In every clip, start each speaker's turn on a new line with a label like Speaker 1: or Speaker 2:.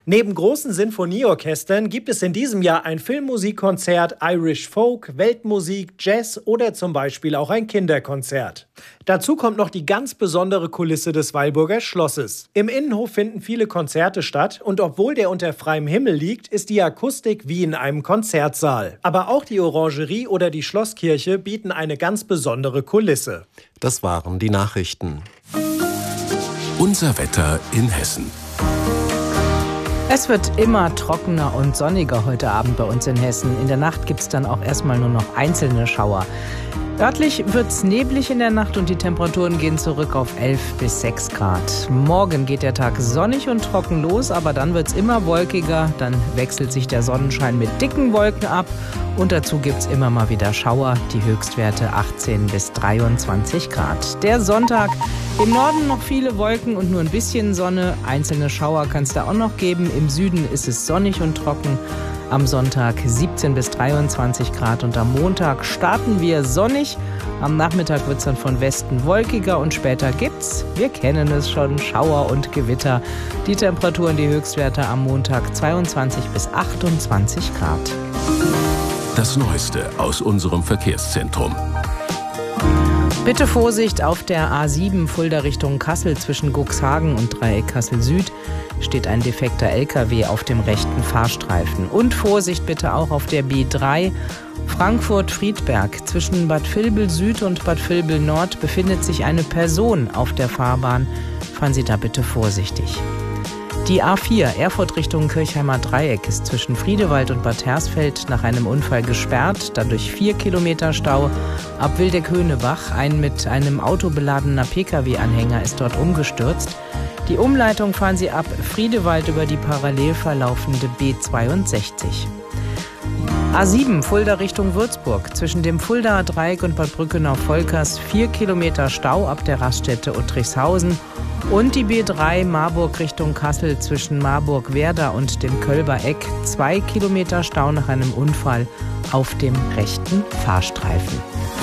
Speaker 1: Neben großen Sinfonieorchestern gibt es in diesem Jahr ein Filmmusikkonzert, Irish Folk, Weltmusik, Jazz oder zum Beispiel auch ein Kinderkonzert. Dazu kommt noch die ganz besondere Kulisse des Weilburger Schlosses. Im Innenhof finden viele Konzerte statt und obwohl der unter freiem Himmel liegt, ist die Akustik wie in einem Konzertsaal. Aber auch die Orangerie oder die Schlosskirche bieten eine ganz besondere Kulisse.
Speaker 2: Das waren die Nachrichten.
Speaker 3: Unser Wetter in Hessen.
Speaker 4: Es wird immer trockener und sonniger heute Abend bei uns in Hessen. In der Nacht gibt es dann auch erstmal nur noch einzelne Schauer. Örtlich wird es neblig in der Nacht und die Temperaturen gehen zurück auf 11 bis 6 Grad. Morgen geht der Tag sonnig und trocken los, aber dann wird es immer wolkiger. Dann wechselt sich der Sonnenschein mit dicken Wolken ab und dazu gibt es immer mal wieder Schauer. Die Höchstwerte 18 bis 23 Grad. Der Sonntag, im Norden noch viele Wolken und nur ein bisschen Sonne. Einzelne Schauer kann es da auch noch geben. Im Süden ist es sonnig und trocken. Am Sonntag 17 bis 23 Grad und am Montag starten wir sonnig. Am Nachmittag wird es dann von Westen wolkiger und später gibt's, wir kennen es schon, Schauer und Gewitter. Die Temperaturen, die Höchstwerte am Montag 22 bis 28 Grad.
Speaker 3: Das Neueste aus unserem Verkehrszentrum.
Speaker 4: Bitte Vorsicht auf der A7 Fulda Richtung Kassel zwischen Cuxhagen und Dreieck Kassel Süd steht ein defekter LKW auf dem rechten Fahrstreifen. Und Vorsicht bitte auch auf der B3 Frankfurt-Friedberg. Zwischen Bad Vilbel Süd und Bad Vilbel Nord befindet sich eine Person auf der Fahrbahn. Fahren Sie da bitte vorsichtig. Die A4 Erfurt Richtung Kirchheimer Dreieck ist zwischen Friedewald und Bad Hersfeld nach einem Unfall gesperrt, dadurch 4 Kilometer Stau. Ab Wildeck-Höhnebach, ein mit einem Auto beladener Pkw-Anhänger ist dort umgestürzt. Die Umleitung fahren Sie ab Friedewald über die parallel verlaufende B62. A7 Fulda Richtung Würzburg. Zwischen dem Fuldaer Dreieck und Bad Brückenau-Volkers 4 Kilometer Stau ab der Raststätte Uttrichshausen. Und die B3 Marburg Richtung Kassel zwischen Marburg-Werder und dem Kölber Eck 2 Kilometer Stau nach einem Unfall auf dem rechten Fahrstreifen.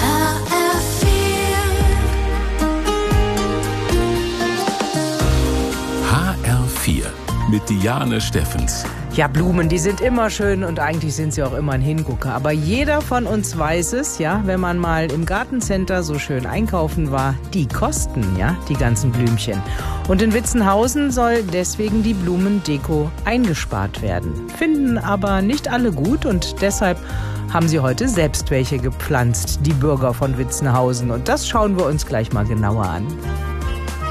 Speaker 3: HR4 mit Diane Steffens.
Speaker 4: Ja, Blumen, die sind immer schön und eigentlich sind sie auch immer ein Hingucker. Aber jeder von uns weiß es, ja, wenn man mal im Gartencenter so schön einkaufen war, die kosten, ja, die ganzen Blümchen. Und in Witzenhausen soll deswegen die Blumendeko eingespart werden. Finden aber nicht alle gut und deshalb haben sie heute selbst welche gepflanzt, die Bürger von Witzenhausen. Und das schauen wir uns gleich mal genauer an.